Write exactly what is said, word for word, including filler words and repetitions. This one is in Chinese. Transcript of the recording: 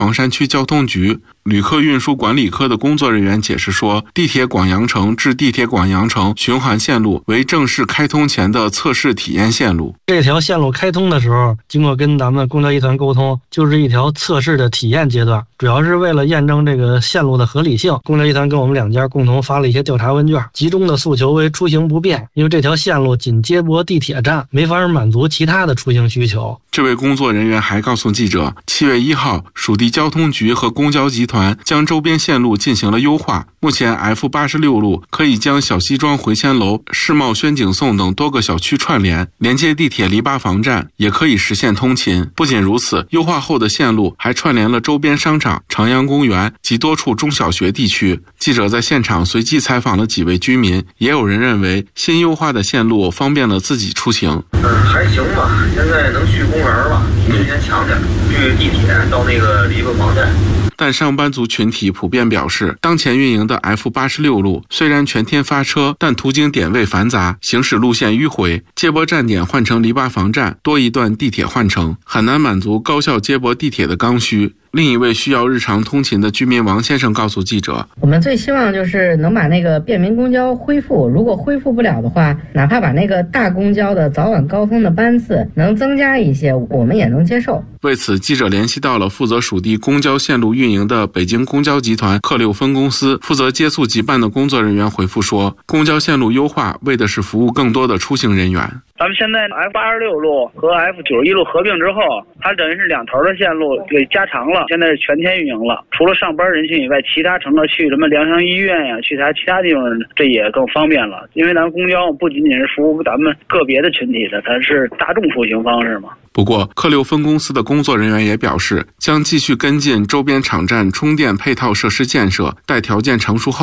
房山区交通局旅客运输管理科的工作人员解释说，地铁广阳城至地铁广阳城循环线路为正式开通前的测试体验线路。 这条线路开通的时候，经过跟咱们公交集团沟通，就是一条测试的体验阶段，主要是为了验证这个线路的合理性。公交集团跟我们两家共同发了一些调查问卷，集中的诉求为出行不便，因为这条线路仅接驳地铁站，没法满足其他的出行需求。 这位工作人员还告诉记者，七月一号，属地交通局和公交集团将周边线路进行了优化。目前 F 八十六 路可以将小西庄回迁楼、世贸宣景颂等多个小区串联，连接地铁篱笆房站，也可以实现通勤。不仅如此，优化后的线路还串联了周边商场、长阳公园及多处中小学地区。记者在现场随机采访了几位居民，也有人认为新优化的线路方便了自己出行。 嗯，还行吧，现在能去公园了，比之前强点，去地铁到那个篱笆房站。 但上班族群体普遍表示，当前运营的 F 八十六 路虽然全天发车，但途经点位繁杂，行驶路线迂回，接驳站点换成篱笆房站，多一段地铁换乘，很难满足高效接驳地铁的刚需。另一位需要日常通勤的居民王先生告诉记者， 我们最希望就是能把那个便民公交恢复，如果恢复不了的话，哪怕把那个大公交的早晚高峰的班次能增加一些，我们也能接受。 为此，记者联系到了负责属地公交线路运营的北京公交集团客六分公司负责接促集办的工作人员回复说，公交线路优化为的是服务更多的出行人员。 咱们现在 F 八十六 路和 F 九十一 路合并之后，它等于是两头的线路给加长了，现在是全天运营了。除了上班人群以外，其他乘客去什么良乡医院呀，去啥其他地方，这也更方便了。因为咱们公交不仅仅是服务咱们个别的群体的，它是大众出行方式嘛。 不过，客六分公司的工作人员也表示，将继续跟进周边场站充电配套设施建设，待条件成熟后